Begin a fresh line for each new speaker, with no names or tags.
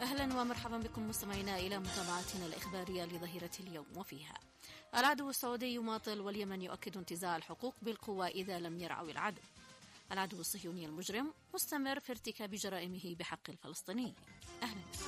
أهلا ومرحبا بكم مستمعينا إلى متابعتنا الإخبارية لظهيرة اليوم، وفيها العدو السعودي يماطل واليمن يؤكد انتزاع الحقوق بالقوة إذا لم يرعوا العدو. العدو الصهيوني المجرم مستمر في ارتكاب جرائمه بحق الفلسطينيين. أهلا.